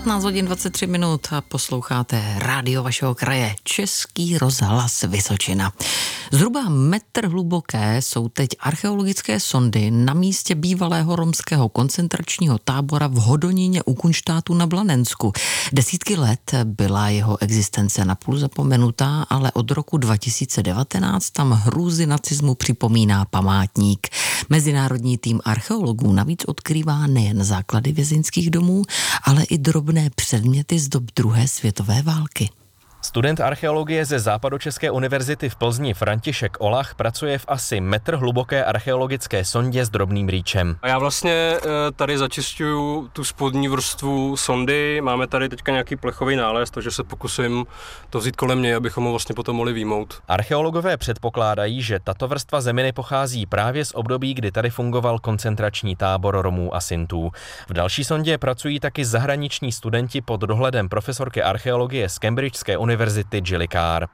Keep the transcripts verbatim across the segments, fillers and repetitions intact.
patnáct hodin dvacet tři minut a posloucháte rádio vašeho kraje, Český rozhlas Vysočina. Zhruba metr hluboké jsou teď archeologické sondy na místě bývalého romského koncentračního tábora v Hodoníně u Kunštátu na Blanensku. Desítky let byla jeho existence napůl zapomenutá, ale od roku dva tisíce devatenáct tam hrůzy nacismu připomíná památník. Mezinárodní tým archeologů navíc odkrývá nejen základy vězeňských domů, ale i drobné předměty z dob druhé světové války. Student archeologie ze Západočeské univerzity v Plzni František Olach pracuje v asi metr hluboké archeologické sondě s drobným rýčem. A já vlastně tady začišťuju tu spodní vrstvu sondy. Máme tady teďka nějaký plechový nález, takže se pokusím to vzít kolem něj, abychom ho vlastně potom mohli výjmout. Archeologové předpokládají, že tato vrstva zeminy pochází právě z období, kdy tady fungoval koncentrační tábor Romů a Sintů. V další sondě pracují taky zahraniční studenti pod dohledem profesorky archeologie z Cambridgeské univerzity Univerzity Gilly Carr.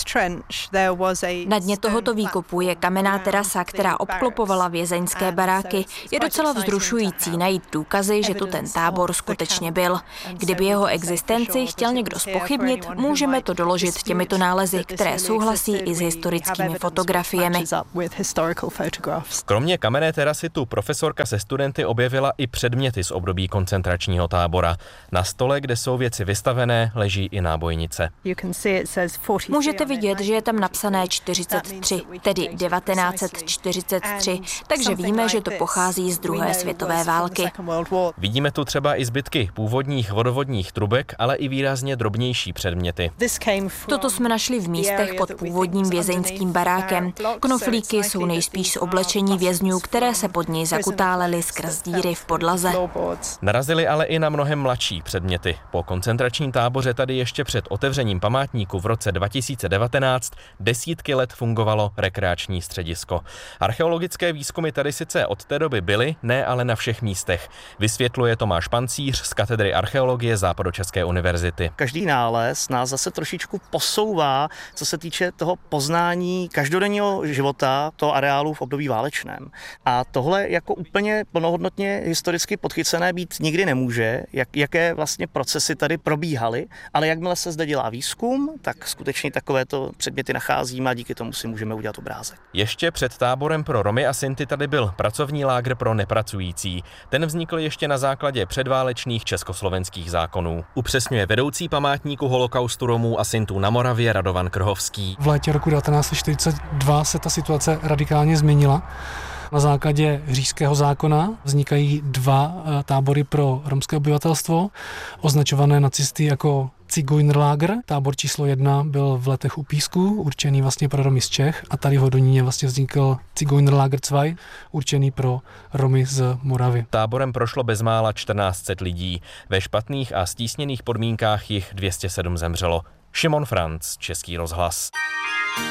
Na dně tohoto výkopu je kamenná terasa, která obklopovala vězeňské baráky. Je docela vzrušující najít důkazy, že tu ten tábor skutečně byl. Kdyby jeho existenci chtěl někdo zpochybnit, můžeme to doložit těmito nálezy, které souhlasí i s historickými fotografiemi. Kromě kamenné terasy tu profesorka se studenty objevila i předměty z období koncentračního tábora. Na stole, kde jsou věci vystavené, leží i nábojnice. Můžete vidět, že je tam napsané čtyřicet tři, tedy devatenáct set čtyřicet tři, takže víme, že to pochází z druhé světové války. Vidíme tu třeba i zbytky původních vodovodních trubek, ale i výrazně drobnější předměty. Toto jsme našli v místech pod původním vězeňským barákem. Knoflíky jsou nejspíš z oblečení vězňů, které se pod něj zakutálely skrz díry v podlaze. Narazili ale i na mnohem mladší předměty. Po koncentračním táboře tady ještě před otevřením památníku v roce dva tisíce devatenáct desítky let fungovalo rekreační středisko. Archeologické výzkumy tady sice od té doby byly, ne ale na všech místech. Vysvětluje Tomáš Pancíř z katedry archeologie Západočeské univerzity. Každý nález nás zase trošičku posouvá, co se týče toho poznání každodenního života toho areálu v období válečném. A tohle jako úplně plnohodnotně historicky podchycené být nikdy nemůže, jak, jaké vlastně procesy tady probíhaly, ale jakmile se zde dělá výzkum, tak skutečně takovéto předměty nacházíme a díky tomu si můžeme udělat obrázek. Ještě před táborem pro Romy a Sinty tady byl pracovní lágr pro nepracující. Ten vznikl ještě na základě předválečných československých zákonů. Upřesňuje vedoucí památníku holokaustu Romů a Sintů na Moravě Radovan Krhovský. V létě roku devatenáct set čtyřicet dva se ta situace radikálně změnila. Na základě Říšského zákona vznikají dva tábory pro romské obyvatelstvo, označované nacisty jako Zigeunerlager. Tábor číslo jedna byl v Letech u Písku, určený vlastně pro Romy z Čech, a tady v Hodoníně vlastně vznikl Zigeunerlager dva, určený pro Romy z Moravy. Táborem prošlo bezmála čtrnáct set lidí. Ve špatných a stísněných podmínkách jich dvě stě sedm zemřelo. Šimon Franc, Český rozhlas.